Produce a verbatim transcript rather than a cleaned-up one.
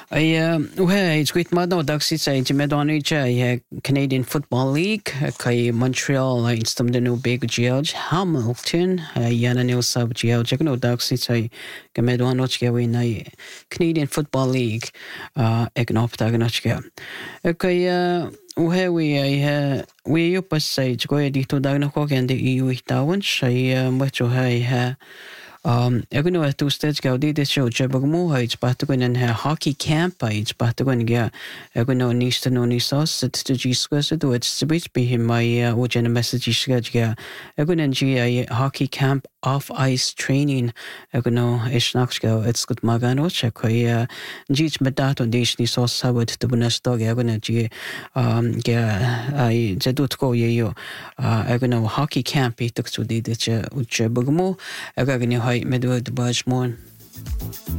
I uhe it's great madno daxi sa Medoni cha Canadian Football League kai Montreal instam de no big george Hamilton yana new sub george no daxi sa Medoni cha we na Canadian Football League uh egnop dagnochka kai uhe we I we you pas sa go edito dagno ko kende eu itawan sa macho hai ha Um, eu know at two stages go did this show Jabagmo it's Patagon and her hockey camp it's Patagon yeah eu know needs to know ni sauce it's to G squares to it's to be him my uh ogen message sketch yeah eu know G a hockey camp off ice training eu know it's not go it's good magano check yeah G medato dish ni sauce sabot to bonus dog eu know G um yeah I jadut go yeah uh eu know hockey camp it took to did it Jabagmo eu know med the Bajmon.